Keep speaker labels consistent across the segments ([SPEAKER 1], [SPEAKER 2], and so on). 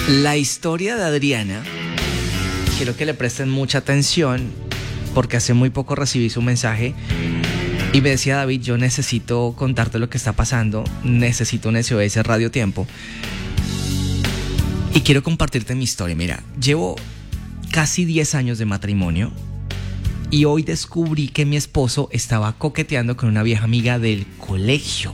[SPEAKER 1] La historia de Adriana, quiero que le presten mucha atención porque hace muy poco recibí su mensaje y me decía: David, yo necesito contarte lo que está pasando, necesito un SOS Radio Tiempo y quiero compartirte mi historia. Mira, llevo casi 10 años de matrimonio y hoy descubrí que mi esposo estaba coqueteando con una vieja amiga del colegio.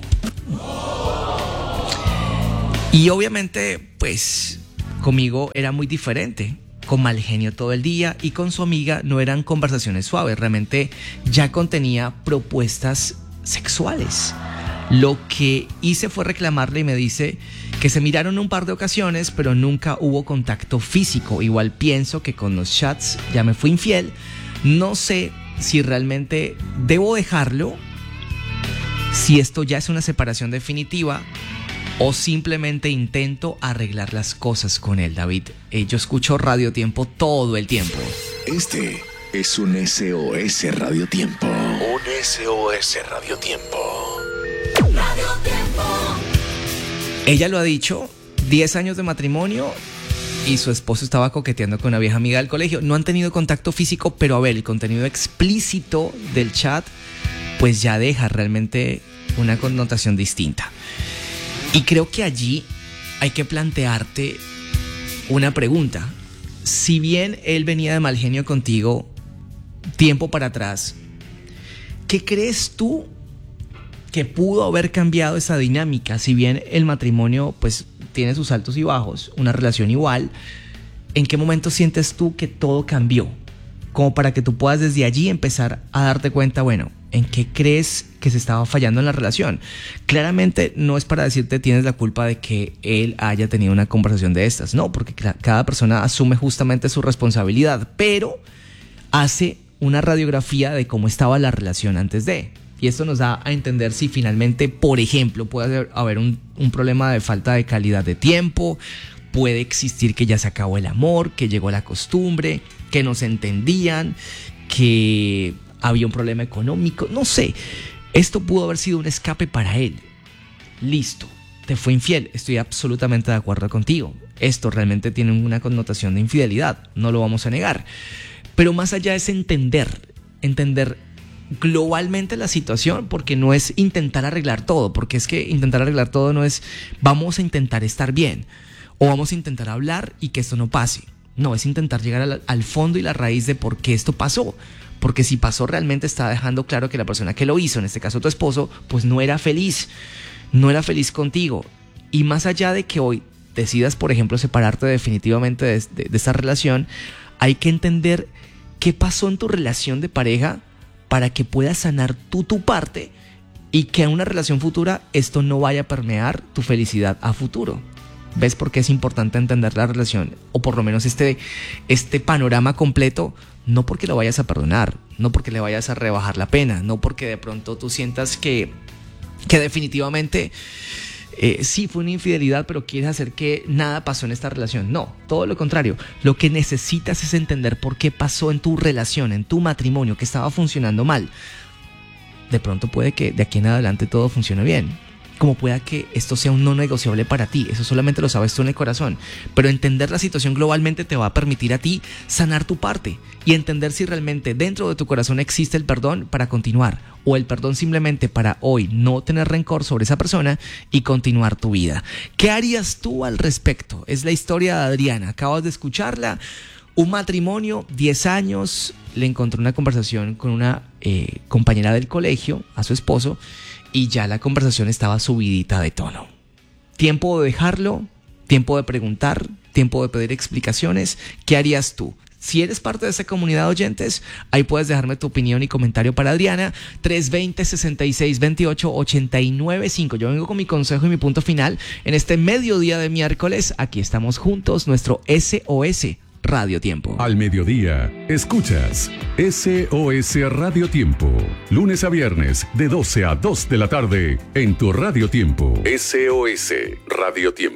[SPEAKER 1] Y obviamente, pues, conmigo era muy diferente, con mal genio todo el día, y con su amiga no eran conversaciones suaves, realmente ya contenía propuestas sexuales. Lo que hice fue reclamarle y me dice que se miraron un par de ocasiones, pero nunca hubo contacto físico. Igual pienso que con los chats ya me fui infiel. No sé si realmente debo dejarlo, si esto ya es una separación definitiva, o simplemente intento arreglar las cosas con él, David. Yo escucho Radio Tiempo todo el tiempo.
[SPEAKER 2] Este es un SOS Radio Tiempo. Un SOS Radio Tiempo.
[SPEAKER 3] Radio Tiempo.
[SPEAKER 1] Ella lo ha dicho, 10 años de matrimonio y su esposo estaba coqueteando con una vieja amiga del colegio. No han tenido contacto físico, pero a ver, el contenido explícito del chat pues ya deja realmente una connotación distinta. Y creo que allí hay que plantearte una pregunta. Si bien él venía de mal genio contigo tiempo para atrás, ¿qué crees tú que pudo haber cambiado esa dinámica? Si bien el matrimonio pues tiene sus altos y bajos, una relación igual, ¿en qué momento sientes tú que todo cambió? Como para que tú puedas desde allí empezar a darte cuenta, bueno, ¿en qué crees que se estaba fallando en la relación? Claramente no es para decirte tienes la culpa de que él haya tenido una conversación de estas. No, porque cada persona asume justamente su responsabilidad, pero hace una radiografía de cómo estaba la relación antes de. Y esto nos da a entender si finalmente, por ejemplo, puede haber un problema de falta de calidad de tiempo, puede existir que ya se acabó el amor, que llegó la costumbre, que no se entendían, que había un problema económico, no sé. Esto pudo haber sido un escape para él. Listo, te fue infiel, estoy absolutamente de acuerdo contigo. Esto realmente tiene una connotación de infidelidad, no lo vamos a negar. Pero más allá es entender globalmente la situación, porque no es intentar arreglar todo, porque es que intentar arreglar todo no es vamos a intentar estar bien o vamos a intentar hablar y que esto no pase. No, es intentar llegar al fondo y la raíz de por qué esto pasó. Porque si pasó, realmente está dejando claro que la persona que lo hizo, en este caso tu esposo, pues no era feliz contigo. Y más allá de que hoy decidas, por ejemplo, separarte definitivamente de esta relación, hay que entender qué pasó en tu relación de pareja para que puedas sanar tú tu parte y que en una relación futura esto no vaya a permear tu felicidad a futuro. ¿Ves por qué es importante entender la relación? O por lo menos este panorama completo, no porque lo vayas a perdonar, no porque le vayas a rebajar la pena, no porque de pronto tú sientas que definitivamente sí fue una infidelidad, pero quieres hacer que nada pasó en esta relación. No, todo lo contrario. Lo que necesitas es entender por qué pasó en tu relación, en tu matrimonio, que estaba funcionando mal. De pronto puede que de aquí en adelante todo funcione bien. Como pueda que esto sea un no negociable para ti, eso solamente lo sabes tú en el corazón, pero entender la situación globalmente te va a permitir a ti sanar tu parte y entender si realmente dentro de tu corazón existe el perdón para continuar o el perdón simplemente para hoy no tener rencor sobre esa persona y continuar tu vida. ¿Qué harías tú al respecto? Es la historia de Adriana, acabas de escucharla. Un matrimonio, 10 años, le encontró una conversación con una compañera del colegio, a su esposo, y ya la conversación estaba subidita de tono. Tiempo de dejarlo, tiempo de preguntar, tiempo de pedir explicaciones. ¿Qué harías tú? Si eres parte de esa comunidad de oyentes, ahí puedes dejarme tu opinión y comentario para Adriana. 320-6628-895. Yo vengo con mi consejo y mi punto final en este mediodía de miércoles. Aquí estamos juntos, nuestro SOS Radio Tiempo.
[SPEAKER 4] Al mediodía, escuchas SOS Radio Tiempo. Lunes a viernes, de 12 a 2 de la tarde, en tu Radio Tiempo. SOS Radio Tiempo.